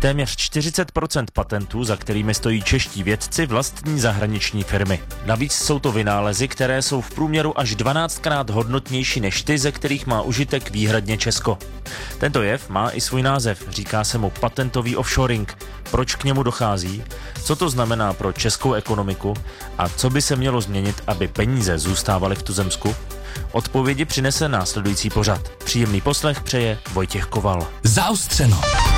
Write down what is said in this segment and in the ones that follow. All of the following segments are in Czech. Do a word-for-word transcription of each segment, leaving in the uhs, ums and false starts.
Téměř čtyřicet procent patentů, za kterými stojí čeští vědci, vlastní zahraniční firmy. Navíc jsou to vynálezy, které jsou v průměru až dvanáctkrát hodnotnější než ty, ze kterých má užitek výhradně Česko. Tento jev má i svůj název, říká se mu patentový offshoring. Proč k němu dochází? Co to znamená pro českou ekonomiku? A co by se mělo změnit, aby peníze zůstávaly v tuzemsku? Odpovědi přinese následující pořad. Příjemný poslech přeje Vojtěch Koval. Zaostřeno.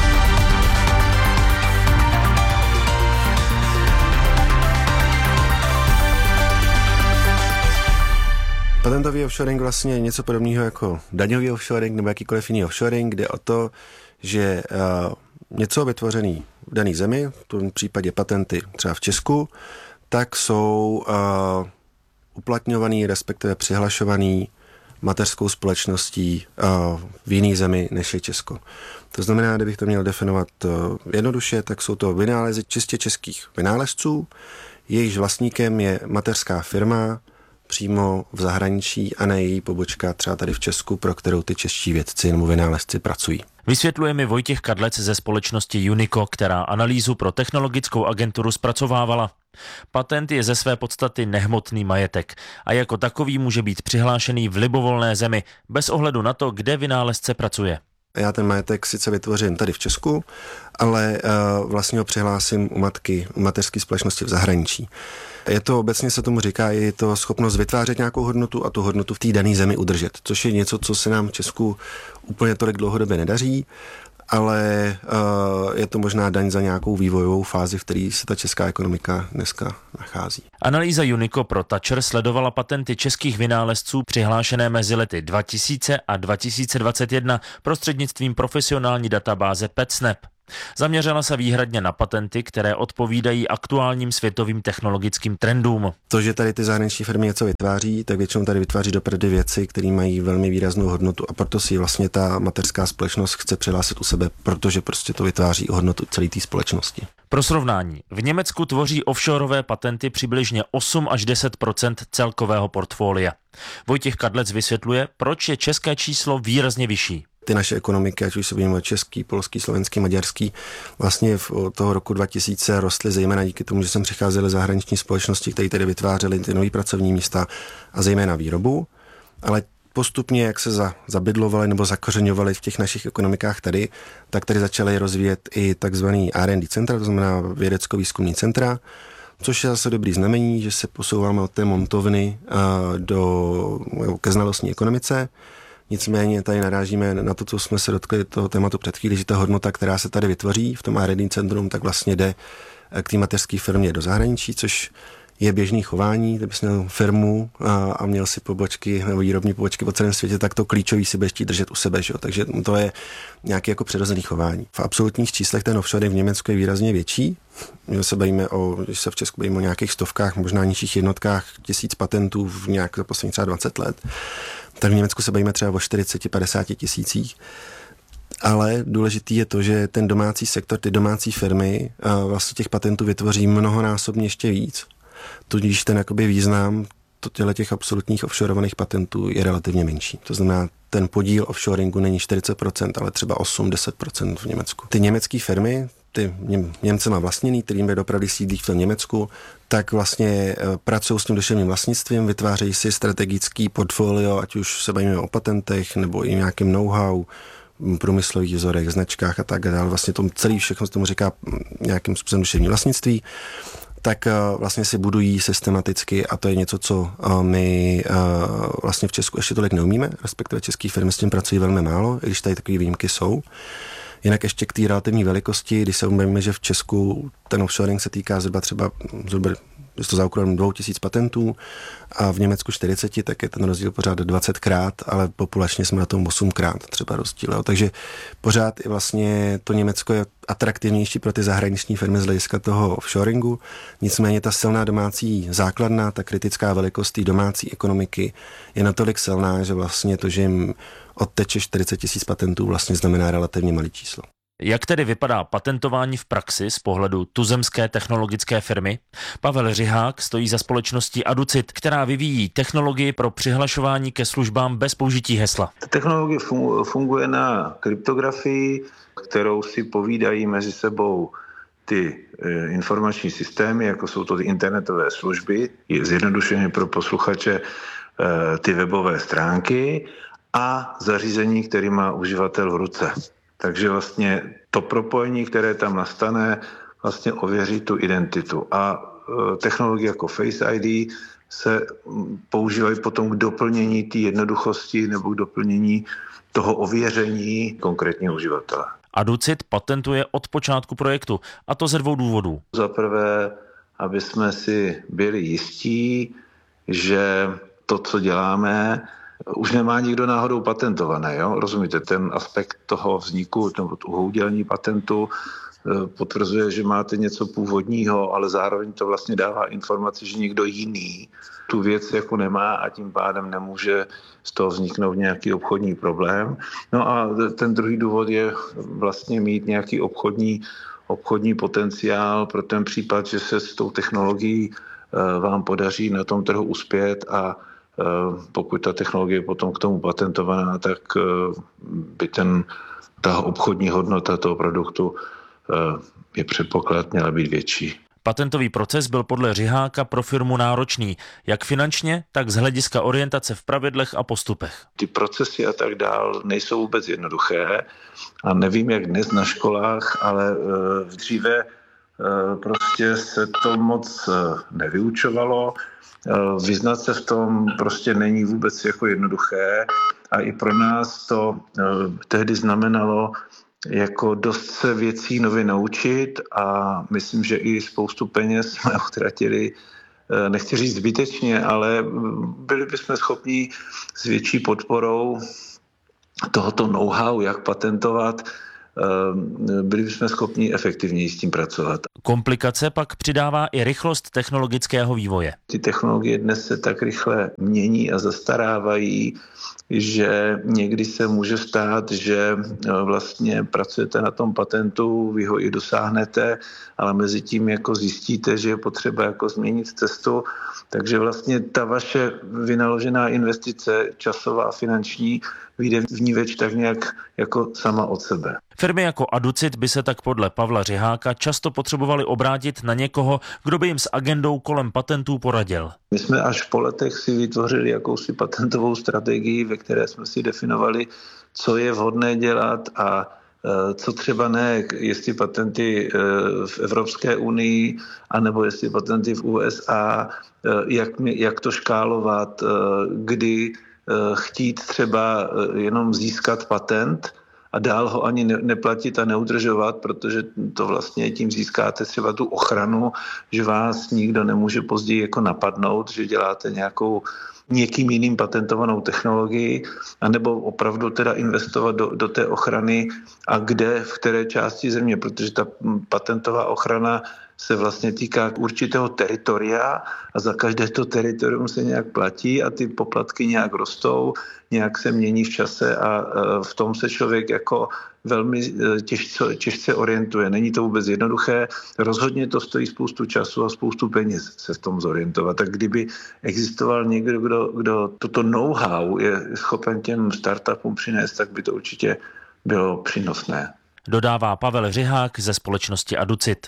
Patentový offshoring vlastně je něco podobného jako daňový offshoring nebo jakýkoliv jiný offshoring, jde o to, že uh, něco vytvořený v dané zemi, v tom případě patenty třeba v Česku, tak jsou uh, uplatňovaný, respektive přihlašovaný mateřskou společností uh, v jiné zemi, než je Česko. To znamená, kdybych to měl definovat uh, jednoduše, tak jsou to vynálezy čistě českých vynálezců, jejichž vlastníkem je mateřská firma přímo v zahraničí a ne její pobočka třeba tady v Česku, pro kterou ty čeští vědci nebo vynálezci pracují. Vysvětluje mi Vojtěch Kadlec ze společnosti Unico, která analýzu pro technologickou agenturu zpracovávala. Patent je ze své podstaty nehmotný majetek a jako takový může být přihlášený v libovolné zemi, bez ohledu na to, kde vynálezce pracuje. Já ten majetek sice vytvořím tady v Česku, ale uh, vlastně ho přihlásím u matky, u mateřské společnosti v zahraničí. Je to, obecně se tomu říká, je to schopnost vytvářet nějakou hodnotu a tu hodnotu v té dané zemi udržet, což je něco, co se nám v Česku úplně tolik dlouhodobě nedaří, ale uh, je to možná daň za nějakou vývojovou fázi, v které se ta česká ekonomika dneska nachází. Analýza Unico pro Thatcher sledovala patenty českých vynálezců přihlášené mezi lety dva tisíce a dva tisíce dvacet jedna prostřednictvím profesionální databáze PetSnap. Zaměřila se výhradně na patenty, které odpovídají aktuálním světovým technologickým trendům. To, že tady ty zahraniční firmy něco vytváří, tak většinou tady vytváří dopravdy věci, které mají velmi výraznou hodnotu a proto si vlastně ta mateřská společnost chce přihlásit u sebe, protože prostě to vytváří hodnotu celé té společnosti. Pro srovnání, v Německu tvoří offshoreové patenty přibližně osm až deset procent celkového portfolia. Vojtěch Kadlec vysvětluje, proč je české číslo výrazně vyšší. Ty naše ekonomiky, ať už se budeme český, polský, slovenský, maďarský, vlastně v toho roku dva tisíce rostly zejména díky tomu, že sem přicházely zahraniční společnosti, které tady vytvářely ty nové pracovní místa a zejména výrobu, ale postupně, jak se za, zabydlovaly nebo zakořeňovaly v těch našich ekonomikách tady, tak tady začaly rozvíjet i takzvaný R and D centra, to znamená vědecko-výzkumný centra, což je zase dobrý znamení, že se posouváme od té montovny do, ke znalostní ekonomice. Nicméně tady narážíme na to, co jsme se dotkli toho tématu před chvíli, že ta hodnota, která se tady vytvoří v tom R and D centrum, tak vlastně jde k té mateřské firmě do zahraničí, což je běžný chování. Kdybys měl firmu a, a měl si pobočky nebo výrobní pobočky po celém světě, tak to klíčový si budeš chtít držet u sebe. Že? Takže to je nějaké jako přirozené chování. V absolutních číslech ten offshore v Německu je výrazně větší. My se bavíme o, když se v Česku bavíme o nějakých stovkách, možná nižších jednotkách, tisíc patentů v nějak za posledních třeba dvacet let. Tak v Německu se bavíme třeba o čtyřicet padesát tisících. Ale důležitý je to, že ten domácí sektor, ty domácí firmy vlastně těch patentů vytvoří mnohonásobně ještě víc. Tudíž ten jakoby význam těchto těch absolutních offshoreovaných patentů je relativně menší. To znamená, ten podíl offshoringu není čtyřicet procent, ale třeba osm až deset procent v Německu. Ty německé firmy, ty Něm, Němcema vlastněný, kterým je dopravdy sídlí v tom Německu, tak vlastně pracují s tím duševním vlastnictvím, vytvářejí si strategický portfolio, ať už se bavíme o patentech nebo i nějakým know-how, průmyslových vzorech, značkách a tak dále. Vlastně tomu celý všechno se tomu říká nějakým způsobem duševní vlastnictví. Tak vlastně si budují systematicky a to je něco, co my vlastně v Česku ještě tolik neumíme, respektive české firmy s tím pracují velmi málo, i když tady takové výjimky jsou. Jinak ještě k té relativní velikosti, když se uvědomíme, že v Česku ten offshoring se týká zhruba třeba zhruba je to za okruhem dvou tisíc patentů a v Německu čtyřicet, tak je ten rozdíl pořád dvacetkrát, ale populačně jsme na tom osmkrát třeba rozdíl. Jo. Takže pořád i vlastně to Německo je atraktivnější pro ty zahraniční firmy z hlediska toho offshoringu. Nicméně ta silná domácí základna, ta kritická velikost té domácí ekonomiky je natolik silná, že vlastně to, že jim odteče čtyřicet tisíc patentů, vlastně znamená relativně malé číslo. Jak tedy vypadá patentování v praxi z pohledu tuzemské technologické firmy? Pavel Řihák stojí za společností Aducit, která vyvíjí technologii pro přihlašování ke službám bez použití hesla. Technologie funguje na kryptografii, kterou si povídají mezi sebou ty informační systémy, jako jsou to ty internetové služby, je zjednodušeně pro posluchače ty webové stránky a zařízení, který má uživatel v ruce. Takže vlastně to propojení, které tam nastane, vlastně ověří tu identitu. A technologie jako Face I D se používají potom k doplnění té jednoduchosti nebo k doplnění toho ověření konkrétního uživatele. Aducit patentuje od počátku projektu, a to ze dvou důvodů. Za prvé, aby jsme si byli jistí, že to, co děláme, už nemá nikdo náhodou patentované. Jo? Rozumíte, ten aspekt toho vzniku nebo toho udělení patentu potvrzuje, že máte něco původního, ale zároveň to vlastně dává informaci, že někdo jiný tu věc jako nemá a tím pádem nemůže z toho vzniknout nějaký obchodní problém. No a ten druhý důvod je vlastně mít nějaký obchodní, obchodní potenciál pro ten případ, že se s tou technologií vám podaří na tom trhu uspět a pokud ta technologie je potom k tomu patentovaná, tak by ten, ta obchodní hodnota toho produktu je předpoklad měla být větší. Patentový proces byl podle Řiháka pro firmu náročný, jak finančně, tak z hlediska orientace v pravidlech a postupech. Ty procesy a tak dál nejsou vůbec jednoduché a nevím, jak dnes na školách, ale v dříve prostě se to moc nevyučovalo. Vyznat se v tom prostě není vůbec jako jednoduché a i pro nás to tehdy znamenalo jako dost se věcí nově naučit a myslím, že i spoustu peněz jsme utratili, nechci říct zbytečně, ale byli bychom schopni s větší podporou tohoto know-how, jak patentovat, byli bychom schopni efektivněji s tím pracovat. Komplikace pak přidává i rychlost technologického vývoje. Ty technologie dnes se tak rychle mění a zastarávají, že někdy se může stát, že vlastně pracujete na tom patentu, vy ho i dosáhnete, ale mezi tím jako zjistíte, že je potřeba jako změnit cestu, takže vlastně ta vaše vynaložená investice, časová, finanční, vyjde v ní več tak nějak jako sama od sebe. Firmy jako Aducit by se tak podle Pavla Řiháka často potřebovaly obrátit na někoho, kdo by jim s agendou kolem patentů poradil. My jsme až po letech si vytvořili jakousi patentovou strategii, ve které jsme si definovali, co je vhodné dělat a co třeba ne, jestli patenty v Evropské unii, anebo jestli patenty v U S A, jak, jak to škálovat, kdy chtít třeba jenom získat patent a dál ho ani neplatit a neudržovat, protože to vlastně tím získáte třeba tu ochranu, že vás nikdo nemůže později jako napadnout, že děláte nějakou někým jiným patentovanou technologii, anebo opravdu teda investovat do, do té ochrany a kde, v které části země, protože ta patentová ochrana se vlastně týká určitého teritoria a za každé to teritorium se nějak platí a ty poplatky nějak rostou, nějak se mění v čase a v tom se člověk jako velmi těžce, těžce orientuje. Není to vůbec jednoduché, rozhodně to stojí spoustu času a spoustu peněz se v tom zorientovat. Tak kdyby existoval někdo, kdo, kdo toto know-how je schopen těm startupům přinést, tak by to určitě bylo přínosné. Dodává Pavel Řihák ze společnosti Aducit.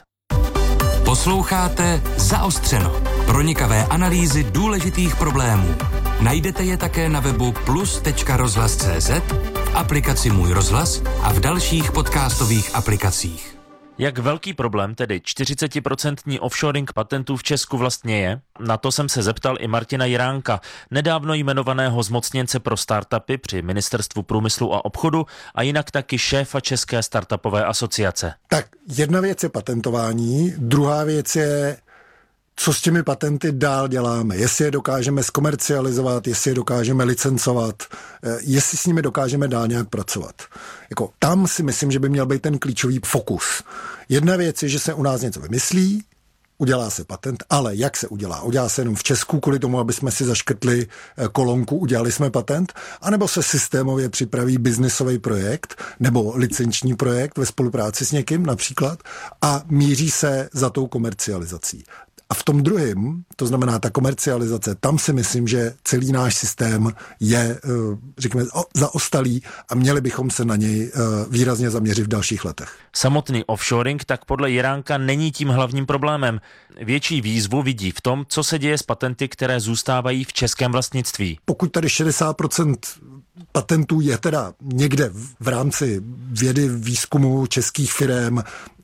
Posloucháte Zaostřeno. Pronikavé analýzy důležitých problémů. Najdete je také na webu plus tečka rozhlas tečka cé zet, v aplikaci Můj rozhlas a v dalších podcastových aplikacích. Jak velký problém tedy čtyřicetiprocentní offshoring patentů v Česku vlastně je? Na to jsem se zeptal i Martina Jiránka, nedávno jmenovaného zmocněnce pro startupy při Ministerstvu průmyslu a obchodu a jinak taky šéfa České startupové asociace. Tak jedna věc je patentování, druhá věc je, co s těmi patenty dál děláme. Jestli je dokážeme zkomercializovat, jestli je dokážeme licencovat, jestli s nimi dokážeme dál nějak pracovat. Jako, tam si myslím, že by měl být ten klíčový fokus. Jedna věc je, že se u nás něco vymyslí, udělá se patent, ale jak se udělá? Udělá se jenom v Česku kvůli tomu, aby jsme si zaškrtli kolonku, udělali jsme patent, anebo se systémově připraví biznisový projekt nebo licenční projekt ve spolupráci s někým například a míří se za tou komercializací. A v tom druhém, to znamená ta komercializace, tam si myslím, že celý náš systém je, řekněme, zaostalý a měli bychom se na něj výrazně zaměřit v dalších letech. Samotný offshoring tak podle Jiránka není tím hlavním problémem. Větší výzvu vidí v tom, co se děje s patenty, které zůstávají v českém vlastnictví. Pokud tady šedesát procent patentů je teda někde v rámci vědy, výzkumu českých firem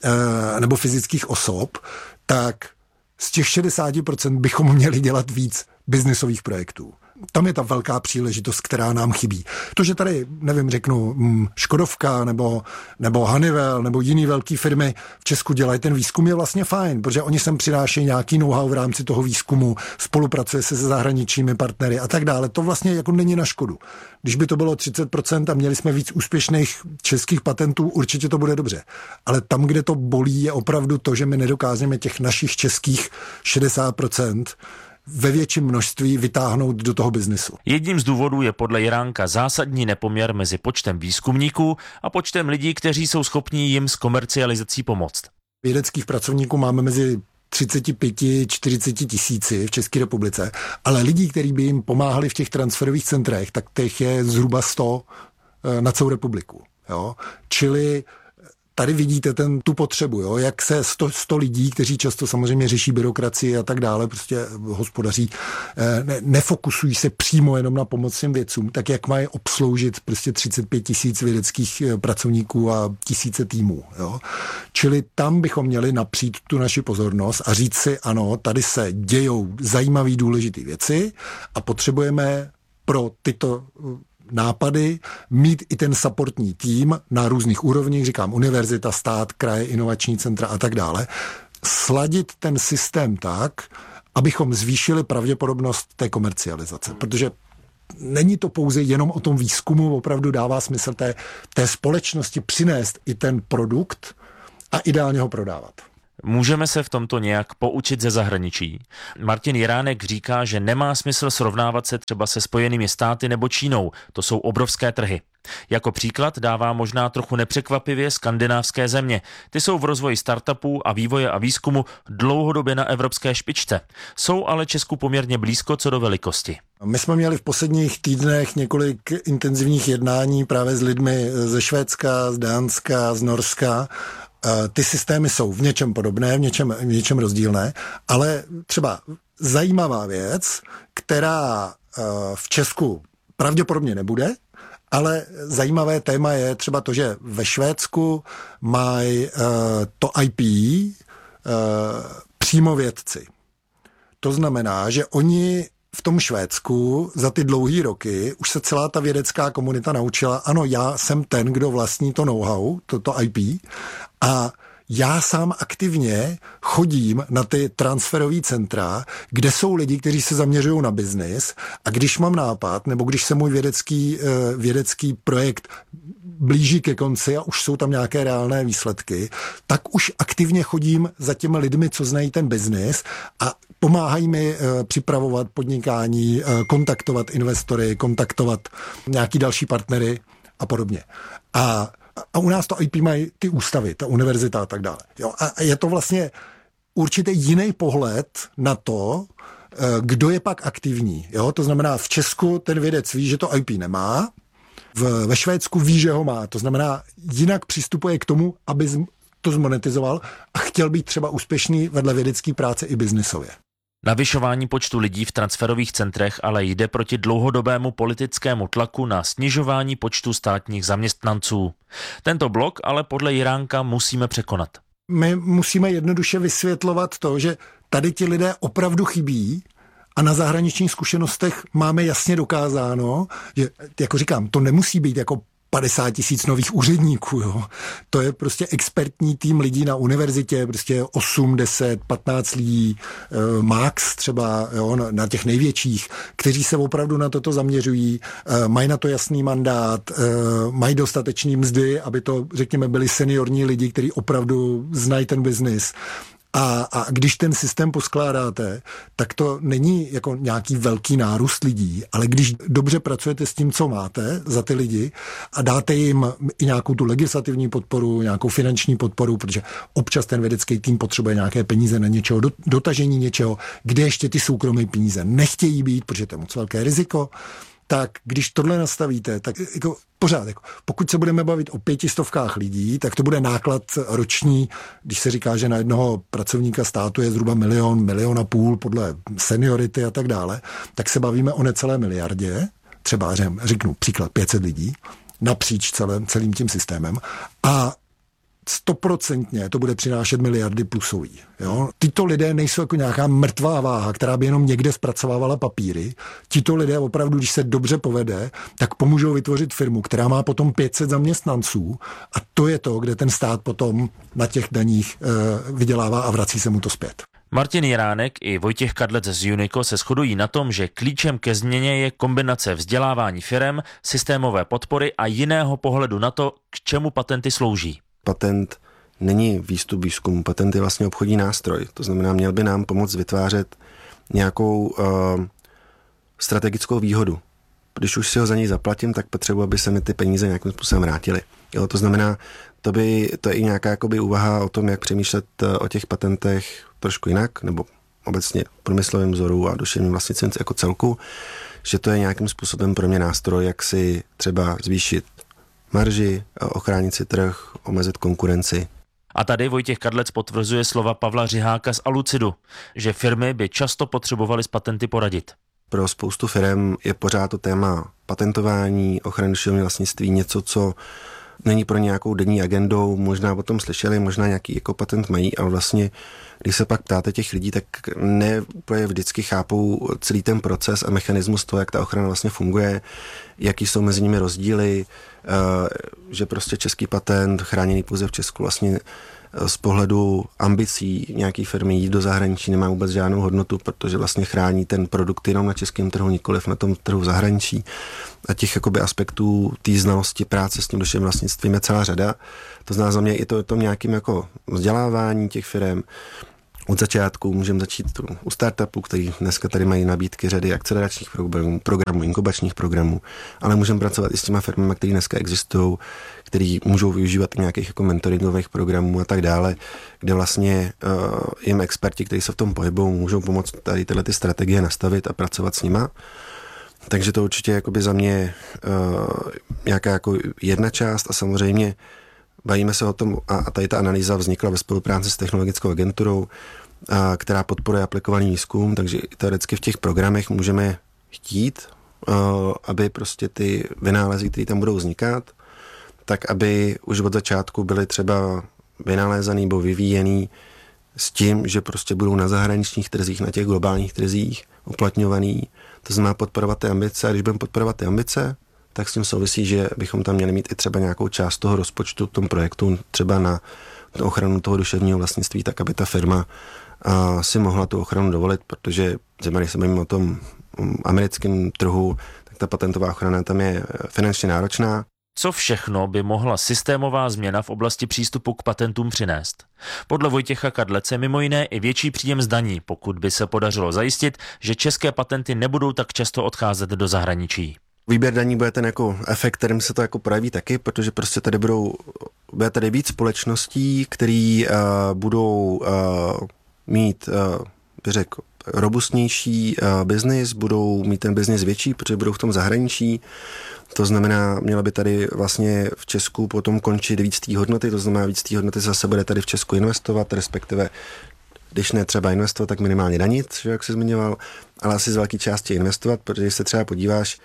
nebo fyzických osob, tak z těch šedesát procent bychom měli dělat víc biznisových projektů. Tam je ta velká příležitost, která nám chybí. To, že tady, nevím, řeknu, Škodovka nebo, nebo Honeywell nebo jiný velké firmy v Česku dělají ten výzkum, je vlastně fajn, protože oni sem přinášejí nějaký know-how v rámci toho výzkumu, spolupracuje se se zahraničními partnery a tak dále. To vlastně jako není na škodu. Když by to bylo třicet procent a měli jsme víc úspěšných českých patentů, určitě to bude dobře. Ale tam, kde to bolí, je opravdu to, že my nedokážeme těch našich českých šedesát procent ve větším množství vytáhnout do toho biznesu. Jedním z důvodů je podle Jiránka zásadní nepoměr mezi počtem výzkumníků a počtem lidí, kteří jsou schopní jim s komercializací pomoct. Vědeckých pracovníků máme mezi třicet pět až čtyřicet tisíci v České republice, ale lidí, kteří by jim pomáhali v těch transferových centrech, tak těch je zhruba sto na celou republiku. Jo? Čili tady vidíte ten, tu potřebu, jo? Jak se sto, sto lidí, kteří často samozřejmě řeší byrokracii a tak dále, prostě hospodaří, ne, nefokusují se přímo jenom na pomoc těm vědcům, tak jak mají obsloužit prostě třicet pět tisíc vědeckých pracovníků a tisíce týmů. Jo? Čili tam bychom měli napřít tu naši pozornost a říct si, ano, tady se dějou zajímavé důležité věci a potřebujeme pro tyto nápady, mít i ten supportní tým na různých úrovních, říkám univerzita, stát, kraje, inovační centra a tak dále, sladit ten systém tak, abychom zvýšili pravděpodobnost té komercializace, protože není to pouze jenom o tom výzkumu, opravdu dává smysl té, té společnosti přinést i ten produkt a ideálně ho prodávat. Můžeme se v tomto nějak poučit ze zahraničí. Martin Jiránek říká, že nemá smysl srovnávat se třeba se Spojenými státy nebo Čínou. To jsou obrovské trhy. Jako příklad dává možná trochu nepřekvapivě skandinávské země. Ty jsou v rozvoji startupů a vývoje a výzkumu dlouhodobě na evropské špičce. Jsou ale Česku poměrně blízko co do velikosti. My jsme měli v posledních týdnech několik intenzivních jednání právě s lidmi ze Švédska, z Dánska, z Norska. Ty systémy jsou v něčem podobné, v něčem, v něčem rozdílné, ale třeba zajímavá věc, která v Česku pravděpodobně nebude, ale zajímavé téma je třeba to, že ve Švédsku mají to í pé přímo vědci. To znamená, že oni v tom Švédsku za ty dlouhý roky už se celá ta vědecká komunita naučila, ano, já jsem ten, kdo vlastní to know-how, to, to í pé, a já sám aktivně chodím na ty transferové centra, kde jsou lidi, kteří se zaměřují na biznis, a když mám nápad, nebo když se můj vědecký, vědecký projekt blíží ke konci a už jsou tam nějaké reálné výsledky, tak už aktivně chodím za těmi lidmi, co znají ten biznis, a pomáhají mi připravovat podnikání, kontaktovat investory, kontaktovat nějaký další partnery a podobně. A A u nás to í pé mají ty ústavy, ta univerzita a tak dále. Jo, a je to vlastně určitě jiný pohled na to, kdo je pak aktivní. Jo, to znamená, v Česku ten vědec ví, že to í pé nemá, v, ve Švédsku ví, že ho má. To znamená, jinak přistupuje k tomu, aby to zmonetizoval a chtěl být třeba úspěšný vedle vědecké práce i biznisově. Navyšování počtu lidí v transferových centrech ale jde proti dlouhodobému politickému tlaku na snižování počtu státních zaměstnanců. Tento blok ale podle Jiránka musíme překonat. My musíme jednoduše vysvětlovat to, že tady ti lidé opravdu chybí a na zahraničních zkušenostech máme jasně dokázáno, že, jako říkám, to nemusí být jako padesát tisíc nových úředníků, jo. To je prostě expertní tým lidí na univerzitě, prostě osm, deset, patnáct lidí, eh, max třeba, jo, na, na těch největších, kteří se opravdu na toto zaměřují, eh, mají na to jasný mandát, eh, mají dostatečný mzdy, aby to, řekněme, byli seniorní lidi, kteří opravdu znají ten biznis. A, a když ten systém poskládáte, tak to není jako nějaký velký nárůst lidí, ale když dobře pracujete s tím, co máte za ty lidi a dáte jim i nějakou tu legislativní podporu, nějakou finanční podporu, protože občas ten vědecký tým potřebuje nějaké peníze na něčeho, dotažení něčeho, kde ještě ty soukromé peníze nechtějí být, protože to je moc velké riziko, tak když tohle nastavíte, tak jako pořád, jako, pokud se budeme bavit o pětistovkách lidí, tak to bude náklad roční, když se říká, že na jednoho pracovníka státu je zhruba milion, milion a půl podle seniority a tak dále, tak se bavíme o necelé miliardě, třeba řeknu příklad pět set lidí, napříč celým, celým tím systémem a stoprocentně to bude přinášet miliardy plusový. Jo? Tyto lidé nejsou jako nějaká mrtvá váha, která by jenom někde zpracovávala papíry. Tito lidé opravdu, když se dobře povede, tak pomůžou vytvořit firmu, která má potom pět set zaměstnanců a to je to, kde ten stát potom na těch daních e, vydělává a vrací se mu to zpět. Martin Jiránek i Vojtěch Kadlec z Unico se shodují na tom, že klíčem ke změně je kombinace vzdělávání firem, systémové podpory a jiného pohledu na to, k čemu patenty slouží. Patent není výstup výzkumu, patent je vlastně obchodní nástroj. To znamená, měl by nám pomoct vytvářet nějakou uh, strategickou výhodu. Když už si ho za něj zaplatím, tak potřebuji, aby se mi ty peníze nějakým způsobem vrátily. Jo, to znamená, to, by, to je i nějaká jakoby úvaha o tom, jak přemýšlet o těch patentech trošku jinak, nebo obecně průmyslovém vzoru a duševním vlastnictví jako celku, že to je nějakým způsobem pro mě nástroj, jak si třeba zvýšit marži, ochránit si trh, omezit konkurenci. A tady Vojtěch Kadlec potvrzuje slova Pavla Řiháka z Alucidu, že firmy by často potřebovaly s patenty poradit. Pro spoustu firm je pořád to téma patentování, ochrany duševního vlastnictví něco, co není pro nějakou denní agendou, možná o tom slyšeli, možná nějaký jako patent mají, ale vlastně, když se pak ptáte těch lidí, tak ne úplně vždycky chápou celý ten proces a mechanismus toho, jak ta ochrana vlastně funguje, jaký jsou mezi nimi rozdíly, že prostě český patent chráněný pouze v Česku vlastně z pohledu ambicí nějaký firmy jít do zahraničí nemá vůbec žádnou hodnotu, protože vlastně chrání ten produkt jenom na českém trhu, nikoliv na tom trhu v zahraničí. A těch jakoby aspektů té znalosti práce s tím duševním vlastnictvím je celá řada. To znamená za mě i to, to nějakým jako vzdělávání těch firm. Od začátku můžeme začít u startupů, který dneska tady mají nabídky řady akceleračních programů, programů, inkubačních programů, ale můžeme pracovat i s těma firmami, které dneska existují, který můžou využívat nějakých jako mentoringových programů a tak dále, kde vlastně uh, jim experti, kteří se v tom pohybují, můžou pomoct tady tyhle ty strategie nastavit a pracovat s nima. Takže to určitě jakoby za mě uh, nějaká jako jedna část a samozřejmě bavíme se o tom, a tady ta analýza vznikla ve spolupráci s technologickou agenturou, a, která podporuje aplikovaný výzkum, takže teoreticky v těch programech můžeme chtít, a, aby prostě ty vynálezy, které tam budou vznikat, tak aby už od začátku byly třeba vynalézaný nebo vyvíjený s tím, že prostě budou na zahraničních trzích, na těch globálních trzích uplatňovaný. To znamená podporovat ty ambice a když budeme podporovat ty ambice, tak s tím souvisí, že bychom tam měli mít i třeba nějakou část toho rozpočtu v tom projektu, třeba na ochranu toho duševního vlastnictví, tak aby ta firma a, si mohla tu ochranu dovolit, protože když se bavíme o tom americkém trhu, tak ta patentová ochrana tam je finančně náročná. Co všechno by mohla systémová změna v oblasti přístupu k patentům přinést? Podle Vojtěcha Kadlece mimo jiné i větší příjem z daní, pokud by se podařilo zajistit, že české patenty nebudou tak často odcházet do zahraničí. Výběr daní bude ten jako efekt, kterým se to jako projeví taky, protože prostě tady budou, bude tady víc společností, který uh, budou uh, mít, uh, bych řekl, robustnější uh, biznis, budou mít ten biznis větší, protože budou v tom zahraničí. To znamená, měla by tady vlastně v Česku potom končit víc té hodnoty, to znamená víc té hodnoty zase bude tady v Česku investovat, respektive když ne třeba investovat, tak minimálně danit, že, jak jsi zmiňoval, ale asi z velké části investovat, protože když se třeba podíváš,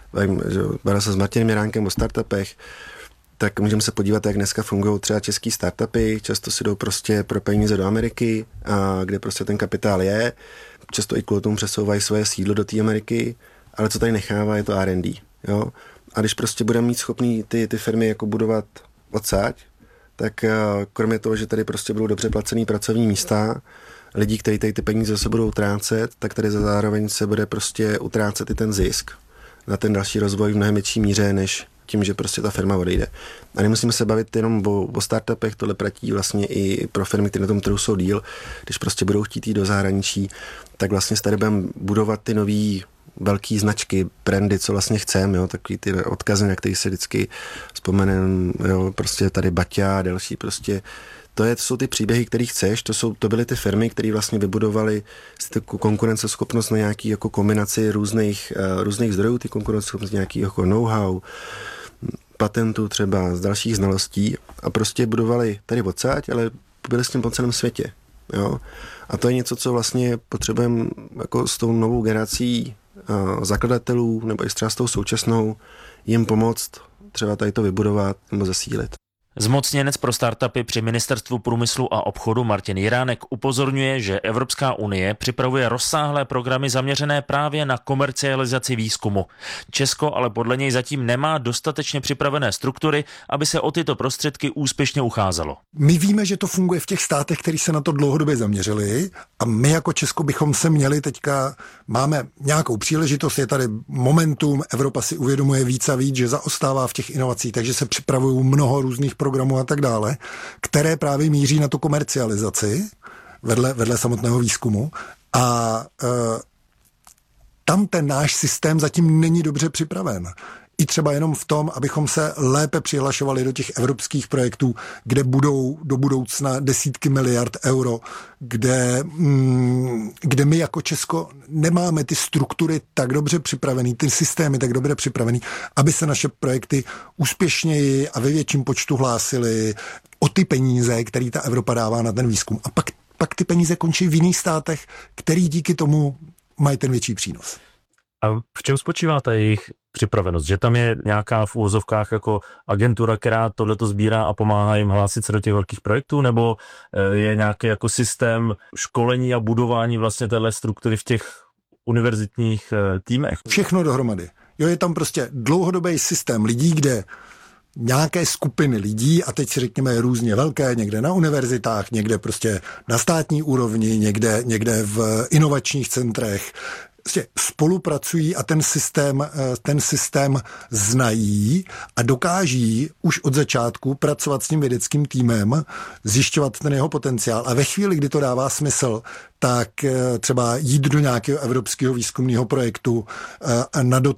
bavil se s Martinem Jiránkem o startupech, tak můžeme se podívat, jak dneska fungují třeba český startupy, často si jdou prostě pro peníze do Ameriky, a kde prostě ten kapitál je, často i kvůli tomu přesouvají svoje sídlo do té Ameriky, ale co tady nechává, je to R and D, jo. A když prostě budeme mít schopný ty, ty firmy jako budovat odsáď, tak kromě toho, že tady prostě budou dobře placený pracovní místa, lidí, kteří tady ty peníze zase budou utrácet, tak tady zároveň se bude prostě utrácet i ten zisk na ten další rozvoj v mnohem větší míře, než tím, že prostě ta firma odejde. A nemusíme se bavit jenom o, o startupech, tohle platí vlastně i pro firmy, které na tom trhu jsou díl. Když prostě budou chtít jít do zahraničí, tak vlastně tady budeme budovat ty nový velký značky, brandy, co vlastně chceme, jo, takový ty odkazy, na který se vždycky vzpomenem, jo, prostě tady Baťa a další, prostě to, je, to jsou ty příběhy, které chceš, to, jsou, to byly ty firmy, které vlastně vybudovaly tu konkurenceschopnost na nějaký jako kombinaci různých, uh, různých zdrojů, ty konkurenceschopnost nějaký jako know-how, patentů třeba, z dalších znalostí a prostě budovali tady odsáď, ale byli s tím po celém světě, jo. A to je něco, co vlastně potřebujeme jako s tou novou generací uh, zakladatelů nebo i třeba s tou současnou jim pomoct třeba tady to vybudovat nebo zasílit. Zmocněnec pro startupy při Ministerstvu průmyslu a obchodu Martin Jiránek upozorňuje, že Evropská unie připravuje rozsáhlé programy zaměřené právě na komercializaci výzkumu. Česko ale podle něj zatím nemá dostatečně připravené struktury, aby se o tyto prostředky úspěšně ucházelo. My víme, že to funguje v těch státech, který se na to dlouhodobě zaměřili a my jako Česko bychom se měli teďka, máme nějakou příležitost, je tady momentum, Evropa si uvědomuje víc a víc, že zaostává v těch inovacích, takže se připravují mnoho různých programů a tak dále, které právě míří na tu komercializaci vedle, vedle samotného výzkumu a e, tam ten náš systém zatím není dobře připraven. I třeba jenom v tom, abychom se lépe přihlašovali do těch evropských projektů, kde budou do budoucna desítky miliard euro, kde, mm, kde my jako Česko nemáme ty struktury tak dobře připravený, ty systémy tak dobře připravený, aby se naše projekty úspěšněji a ve větším počtu hlásily o ty peníze, které ta Evropa dává na ten výzkum. A pak, pak ty peníze končí v jiných státech, který díky tomu mají ten větší přínos. A v čem spočívá ta jejich připravenost? Že tam je nějaká v úvozovkách jako agentura, která tohleto sbírá a pomáhá jim hlásit se do těch velkých projektů, nebo je nějaký jako systém školení a budování vlastně téhle struktury v těch univerzitních týmech? Všechno dohromady. Jo, je tam prostě dlouhodobý systém lidí, kde nějaké skupiny lidí, a teď si řekněme různě velké, někde na univerzitách, někde prostě na státní úrovni, někde, někde v inovačních centrech, spolupracují a ten systém, ten systém znají a dokáží už od začátku pracovat s tím vědeckým týmem, zjišťovat ten jeho potenciál a ve chvíli, kdy to dává smysl, tak třeba jít do nějakého evropského výzkumného projektu na